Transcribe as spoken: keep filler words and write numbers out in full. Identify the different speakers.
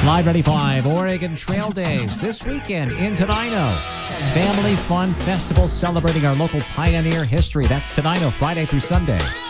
Speaker 1: Live ninety-five Oregon Trail Days this weekend in Tenino. Family Fun Festival celebrating our local pioneer history. That's Tenino, Friday through Sunday.